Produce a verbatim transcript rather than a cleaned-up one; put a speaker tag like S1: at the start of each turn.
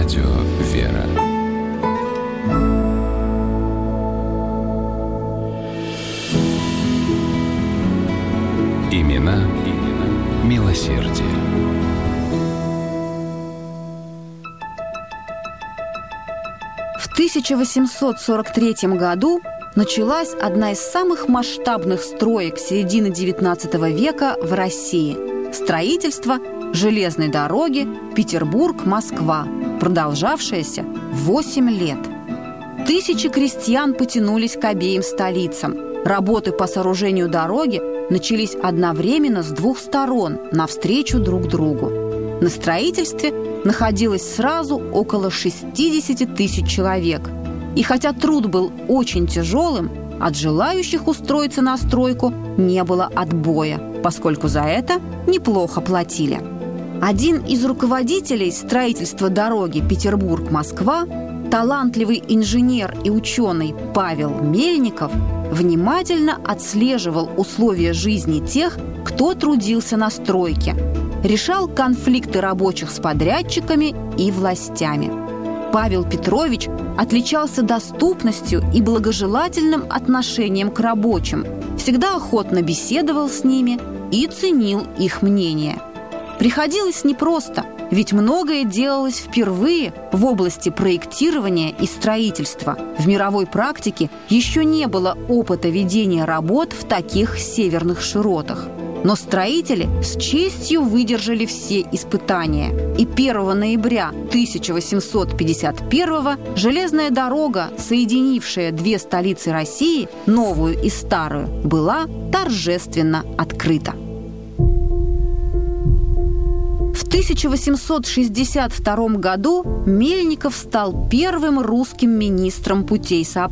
S1: Радио «Вера». Имена, имена милосердия.
S2: В тысяча восемьсот сорок третьем году началась одна из самых масштабных строек середины девятнадцатого века в России – строительство железной дороги Петербург-Москва, продолжавшееся восемь лет. Тысячи крестьян потянулись к обеим столицам. Работы по сооружению дороги начались одновременно с двух сторон, навстречу друг другу. На строительстве находилось сразу около шестьдесят тысяч человек. И хотя труд был очень тяжелым, от желающих устроиться на стройку не было отбоя, поскольку за это неплохо платили. Один из руководителей строительства дороги Петербург-Москва, талантливый инженер и ученый Павел Мельников, внимательно отслеживал условия жизни тех, кто трудился на стройке, решал конфликты рабочих с подрядчиками и властями. Павел Петрович отличался доступностью и благожелательным отношением к рабочим, всегда охотно беседовал с ними и ценил их мнение. Приходилось непросто, ведь многое делалось впервые в области проектирования и строительства. В мировой практике еще не было опыта ведения работ в таких северных широтах. Но строители с честью выдержали все испытания. И первого ноября тысяча восемьсот пятьдесят первого железная дорога, соединившая две столицы России, новую и старую, была торжественно открыта. В тысяча восемьсот шестьдесят втором году Мельников стал первым русским министром путей сообщения.